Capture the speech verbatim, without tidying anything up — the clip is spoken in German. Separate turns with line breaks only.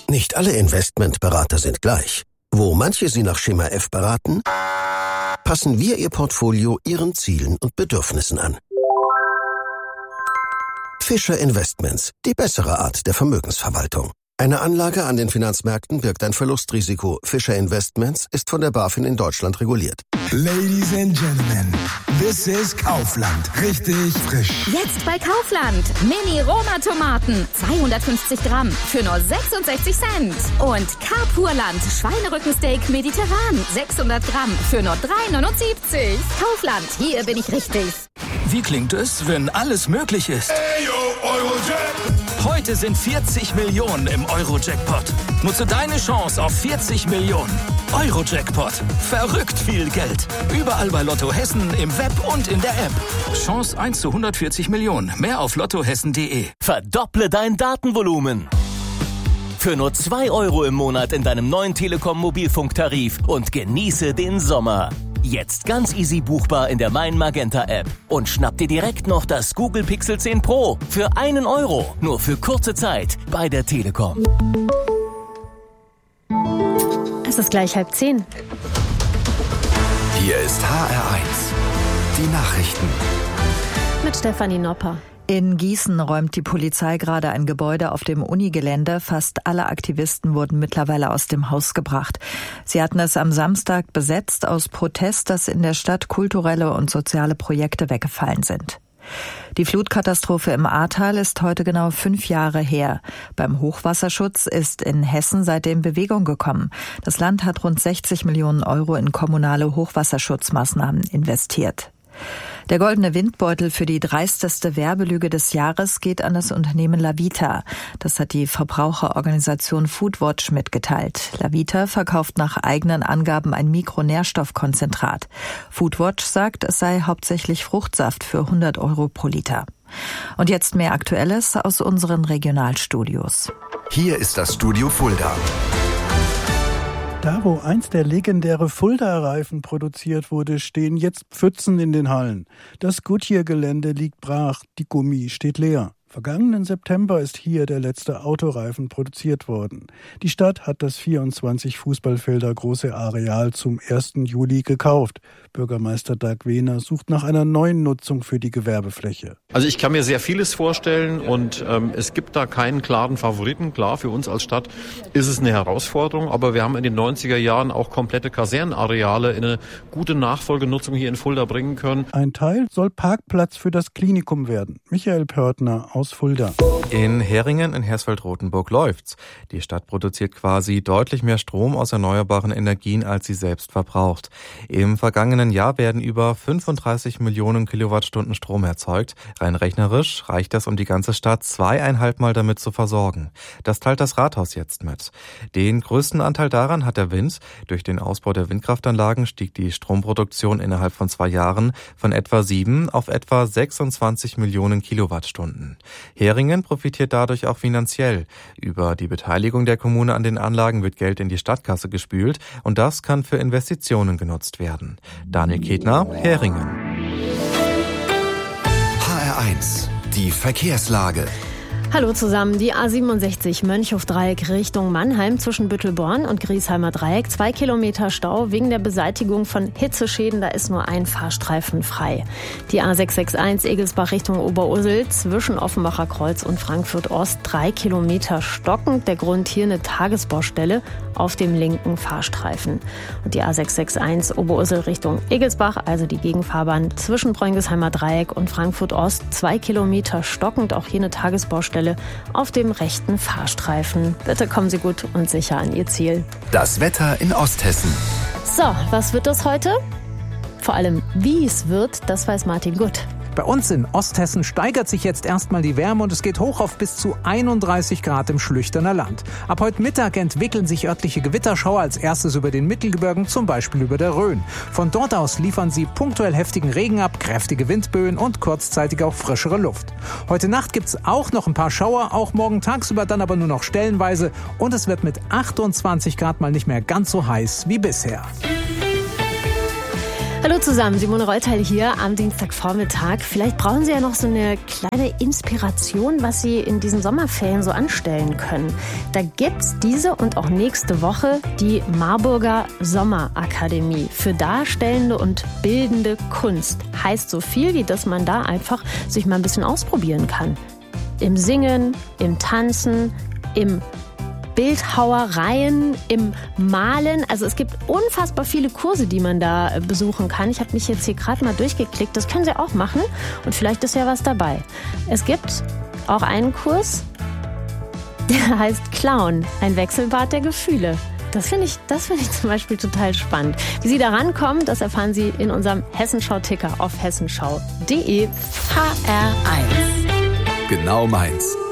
Nicht alle Investmentberater sind gleich. Wo manche Sie nach Schema F beraten, passen wir Ihr Portfolio Ihren Zielen und Bedürfnissen an. Fischer Investments, die bessere Art der Vermögensverwaltung. Eine Anlage an den Finanzmärkten birgt ein Verlustrisiko. Fischer Investments ist von der BaFin in Deutschland reguliert.
Ladies and Gentlemen, this is Kaufland. Richtig frisch.
Jetzt bei Kaufland. Mini-Roma-Tomaten. zweihundertfünfzig Gramm für nur sechsundsechzig Cent. Und Carpurland Schweinerückensteak mediterran. sechshundert Gramm für nur drei neunundsiebzig. Kaufland, hier bin ich richtig.
Wie klingt es, wenn alles möglich ist?
Ayo, Eurojack.
Heute sind vierzig Millionen im Euro-Jackpot. Nutze deine Chance auf vierzig Millionen. Euro-Jackpot. Verrückt viel Geld. Überall bei Lotto Hessen, im Web und in der App. Chance eins zu hundertvierzig Millionen. Mehr auf lottohessen punkt de.
Verdopple dein Datenvolumen. Für nur zwei Euro im Monat in deinem neuen Telekom-Mobilfunktarif und genieße den Sommer. Jetzt ganz easy buchbar in der Mein Magenta App. Und schnapp dir direkt noch das Google Pixel zehn Pro für einen Euro. Nur für kurze Zeit bei der Telekom.
Es ist gleich halb zehn.
Hier ist H R eins. Die Nachrichten.
Mit Stefanie Nopper.
In Gießen räumt die Polizei gerade ein Gebäude auf dem Unigelände. Fast alle Aktivisten wurden mittlerweile aus dem Haus gebracht. Sie hatten es am Samstag besetzt aus Protest, dass in der Stadt kulturelle und soziale Projekte weggefallen sind. Die Flutkatastrophe im Ahrtal ist heute genau fünf Jahre her. Beim Hochwasserschutz ist in Hessen seitdem Bewegung gekommen. Das Land hat rund sechzig Millionen Euro in kommunale Hochwasserschutzmaßnahmen investiert. Der goldene Windbeutel für die dreisteste Werbelüge des Jahres geht an das Unternehmen Lavita. Das hat die Verbraucherorganisation Foodwatch mitgeteilt. Lavita verkauft nach eigenen Angaben ein Mikronährstoffkonzentrat. Foodwatch sagt, es sei hauptsächlich Fruchtsaft für hundert Euro pro Liter. Und jetzt mehr Aktuelles aus unseren Regionalstudios.
Hier ist das Studio Fulda.
Da, wo einst der legendäre Fulda-Reifen produziert wurde, stehen jetzt Pfützen in den Hallen. Das Goodyear-Gelände liegt brach, die Gummi steht leer. Vergangenen September ist hier der letzte Autoreifen produziert worden. Die Stadt hat das vierundzwanzig Fußballfelder große Areal zum ersten Juli gekauft. Bürgermeister Dag Wehner sucht nach einer neuen Nutzung für die Gewerbefläche.
Also ich kann mir sehr vieles vorstellen und ähm, es gibt da keinen klaren Favoriten. Klar, für uns als Stadt ist es eine Herausforderung, aber wir haben in den neunziger Jahren auch komplette Kasernenareale in eine gute Nachfolgenutzung hier in Fulda bringen können.
Ein Teil soll Parkplatz für das Klinikum werden. Michael Pörtner aus Fulda.
In Heringen in Hersfeld-Rotenburg läuft's. Die Stadt produziert quasi deutlich mehr Strom aus erneuerbaren Energien, als sie selbst verbraucht. Im vergangenen Jahr werden über fünfunddreißig Millionen Kilowattstunden Strom erzeugt. Rein rechnerisch reicht das, um die ganze Stadt zweieinhalb Mal damit zu versorgen. Das teilt das Rathaus jetzt mit. Den größten Anteil daran hat der Wind. Durch den Ausbau der Windkraftanlagen stieg die Stromproduktion innerhalb von zwei Jahren von etwa sieben auf etwa sechsundzwanzig Millionen Kilowattstunden. Heringen profitiert dadurch auch finanziell. Über die Beteiligung der Kommune an den Anlagen wird Geld in die Stadtkasse gespült und das kann für Investitionen genutzt werden. Daniel Ketner, Heringen.
H R eins, die Verkehrslage.
Hallo zusammen, die A siebenundsechzig Mönchhof-Dreieck Richtung Mannheim zwischen Büttelborn und Griesheimer Dreieck. Zwei Kilometer Stau wegen der Beseitigung von Hitzeschäden, da ist nur ein Fahrstreifen frei. Die A sechshundereinundsechzig Egelsbach Richtung Oberursel zwischen Offenbacher Kreuz und Frankfurt Ost. Drei Kilometer stockend, der Grund hier eine Tagesbaustelle auf dem linken Fahrstreifen. Und die A sechshundereinundsechzig Oberursel Richtung Egelsbach, also die Gegenfahrbahn zwischen Bräungheimer Dreieck und Frankfurt Ost. Zwei Kilometer stockend, auch hier eine Tagesbaustelle auf dem rechten Fahrstreifen. Bitte kommen Sie gut und sicher an Ihr Ziel.
Das Wetter in Osthessen.
So, was wird das heute? Vor allem, wie es wird, das weiß Martin Gutt.
Bei uns in Osthessen steigert sich jetzt erstmal die Wärme und es geht hoch auf bis zu einunddreißig Grad im Schlüchterner Land. Ab heute Mittag entwickeln sich örtliche Gewitterschauer als erstes über den Mittelgebirgen, zum Beispiel über der Rhön. Von dort aus liefern sie punktuell heftigen Regen ab, kräftige Windböen und kurzzeitig auch frischere Luft. Heute Nacht gibt's auch noch ein paar Schauer, auch morgen tagsüber dann aber nur noch stellenweise und es wird mit achtundzwanzig Grad mal nicht mehr ganz so heiß wie bisher.
Hallo zusammen, Simone Reuteil hier am Dienstagvormittag. Vielleicht brauchen Sie ja noch so eine kleine Inspiration, was Sie in diesen Sommerferien so anstellen können. Da gibt's diese und auch nächste Woche die Marburger Sommerakademie für darstellende und bildende Kunst. Heißt so viel, wie dass man da einfach sich mal ein bisschen ausprobieren kann. Im Singen, im Tanzen, im Bildhauereien, im Malen. Also es gibt unfassbar viele Kurse, die man da besuchen kann. Ich habe mich jetzt hier gerade mal durchgeklickt. Das können Sie auch machen und vielleicht ist ja was dabei. Es gibt auch einen Kurs, der heißt Clown, ein Wechselbad der Gefühle. Das finde ich, das finde ich zum Beispiel total spannend. Wie Sie da rankommen, das erfahren Sie in unserem Hessenschau-Ticker auf hessenschau punkt de. H R eins.
Genau meins.